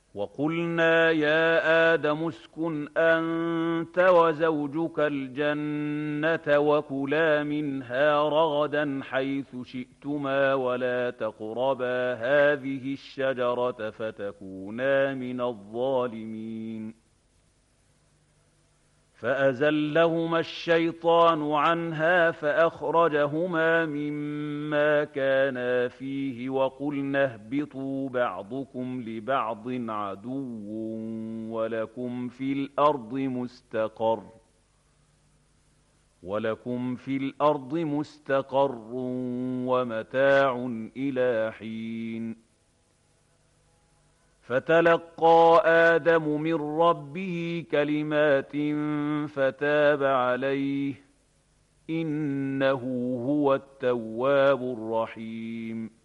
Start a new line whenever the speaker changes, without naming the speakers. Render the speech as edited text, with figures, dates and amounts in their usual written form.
وقلنا يا آدم اسكن أنت وزوجك الجنة وكلا منها رغدا حيث شئتما ولا تقربا هذه الشجرة فتكونا من الظالمين فأزلهما الشيطان عنها فأخرجهما مما كانا فيه وقلنا اهبطوا بعضكم لبعض عدو ولكم في الأرض مستقر ومتاع إلى حين فتلقى آدم من ربه كلمات فتاب عليه إنه هو التواب الرحيم